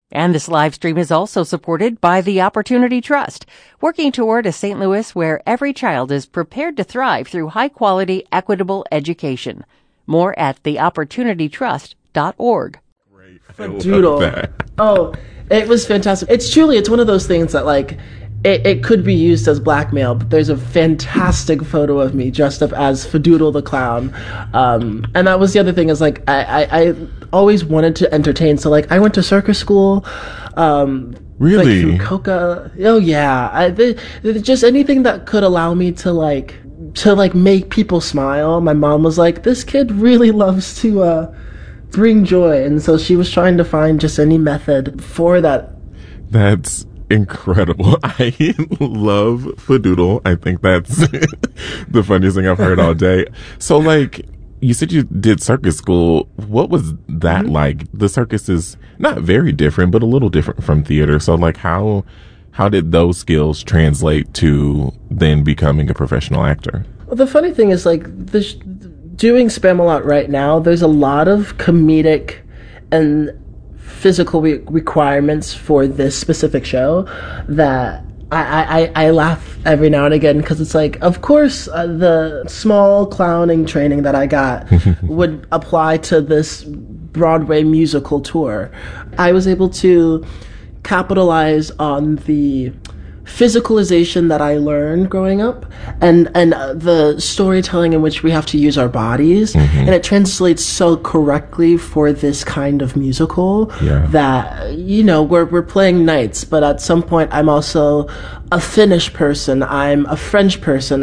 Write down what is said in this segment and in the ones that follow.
And this live stream is also supported by the Opportunity Trust, working toward a St. Louis where every child is prepared to thrive through high-quality, equitable education. More at theopportunitytrust.org. Doodle. Oh, it was fantastic. It's one of those things that, like, it could be used as blackmail, but there's a fantastic photo of me dressed up as Fadoodle the Clown. And that was the other thing, is like, I always wanted to entertain. So, like, I went to circus school. Really? Like, through Coca. Oh, yeah. Just anything that could allow me to make people smile. My mom was like, this kid really loves to bring joy. And so she was trying to find just any method for that. That's incredible. I love Fadoodle. I think that's the funniest thing I've heard all day. So, like, you said you did circus school. What was that like? The circus is not very different, but a little different from theater. So, like, how did those skills translate to then becoming a professional actor? Well, the funny thing is, like, doing Spamalot right now, there's a lot of comedic and physical requirements for this specific show that I laugh every now and again, because it's like, of course, the small clowning training that I got would apply to this Broadway musical tour. I was able to capitalize on the physicalization that I learned growing up, and the storytelling in which we have to use our bodies, and it translates so correctly for this kind of musical that, you know, we're playing knights, but at some point I'm also a Finnish person, I'm a French person,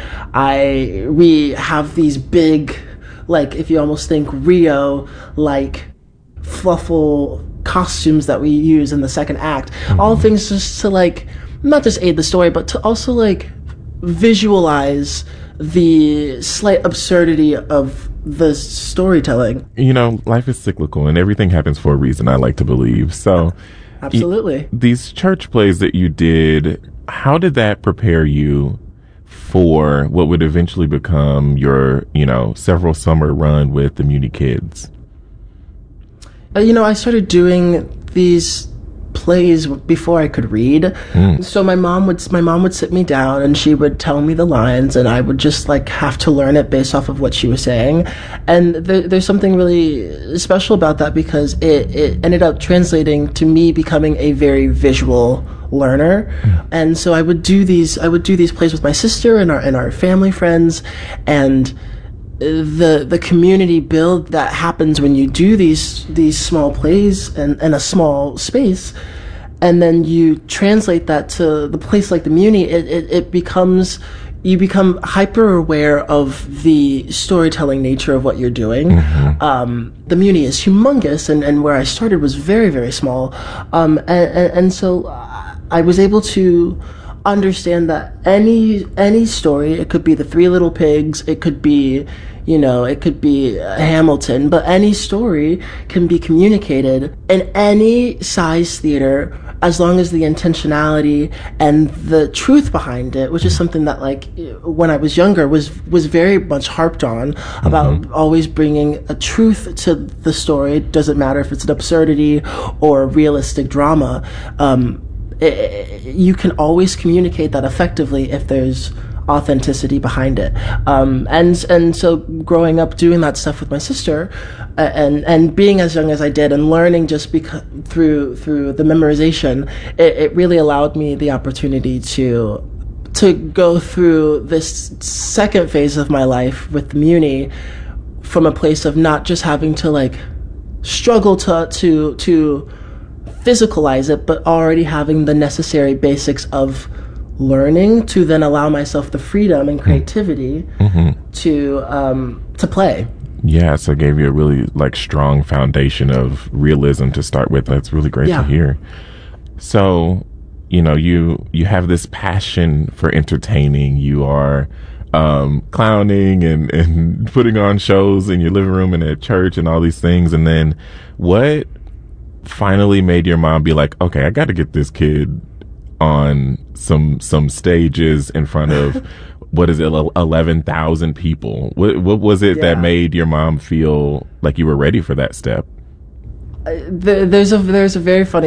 we have these big, like, if you almost think Rio, like, flufful costumes that we use in the second act, all things just to, like, not just aid the story, but to also, like, visualize the slight absurdity of the storytelling. You know, life is cyclical and everything happens for a reason, I like to believe. So, absolutely. These church plays that you did, how did that prepare you for what would eventually become your, you know, several summer run with the Muni Kids? You know, I started doing these plays before I could read. So my mom would sit me down and she would tell me the lines, and I would just, like, have to learn it based off of what she was saying. And there's something really special about that, because it ended up translating to me becoming a very visual learner. And so I would do these plays with my sister and our family friends, and the community build that happens when you do these small plays in a small space, and then you translate that to the place like the Muni, it becomes, you become hyper aware of the storytelling nature of what you're doing. The Muni is humongous, and where I started was very, very small, and so I was able to understand that any story, it could be the Three Little Pigs, it could be, you know, it could be Hamilton, but any story can be communicated in any size theater, as long as the intentionality and the truth behind it, which is something that, like, when I was younger was very much harped on, about always bringing a truth to the story. It doesn't matter if it's an absurdity or realistic drama. You can always communicate that effectively if there's authenticity behind it. And so growing up doing that stuff with my sister, and being as young as I did, and learning just through the memorization, it really allowed me the opportunity to go through this second phase of my life with the Muni from a place of not just having to, like, struggle to physicalize it, but already having the necessary basics of learning to then allow myself the freedom and creativity to play. Yeah, so it gave you a really, like, strong foundation of realism to start with. That's really great to hear. So, you know, you have this passion for entertaining. You are clowning and putting on shows in your living room and at church and all these things. And then what finally made your mom be like, okay, I got to get this kid on some stages in front of what is it, 11,000 people? What was it that made your mom feel like you were ready for that step? There's a very funny